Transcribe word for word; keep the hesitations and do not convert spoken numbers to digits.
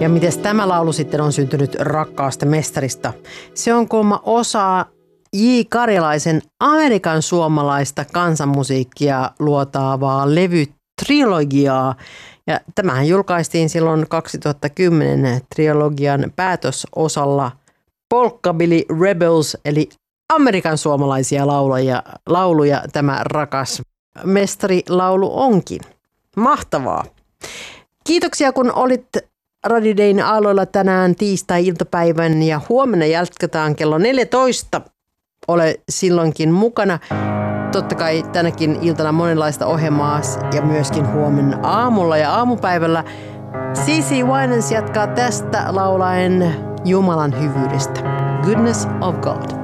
Ja miten tämä laulu sitten on syntynyt Rakkaasta mestarista? Se on kuulemma osa J. Karjalaisen Amerikan suomalaista kansanmusiikkia luotaavaa levytrilogiaa. Ja tämähän julkaistiin silloin kaksituhattakymmenen trilogian päätösosalla Polkkabilly Rebels, eli Amerikan suomalaisia lauluja, lauluja tämä Rakas mestari-laulu onkin. Mahtavaa. Kiitoksia kun olit Radio Dayn aalloilla tänään tiistai-iltapäivän ja huomenna jatketaan kello neljätoista. Ole silloinkin mukana. Totta kai tänäkin iltana monenlaista ohjelmaa ja myöskin huomenna aamulla ja aamupäivällä. Cici Winans jatkaa tästä laulaen Jumalan hyvyydestä. Goodness of God.